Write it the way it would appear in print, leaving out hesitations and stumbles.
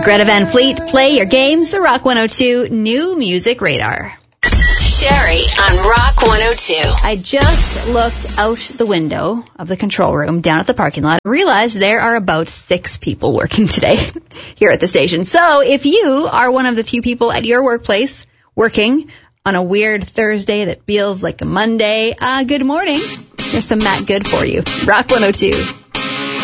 Greta Van Fleet, play your games, the Rock 102 New Music Radar. Sherry on Rock 102. I just looked out the window of the control room down at the parking lot and realized there are about 6 people working today here at the station. So if you are one of the few people at your workplace working on a weird Thursday that feels like a Monday, good morning. Here's some Matt Good for you. Rock 102.